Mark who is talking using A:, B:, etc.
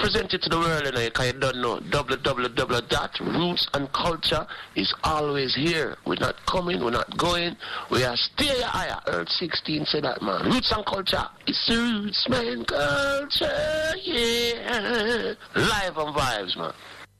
A: present it to the world, because you don't know. www.rootsandculture is always here. We're not coming, we're not going. We are still higher. Earth 16 said that, man. Roots and culture. It's the roots, man, culture, yeah. Live and vibes, man.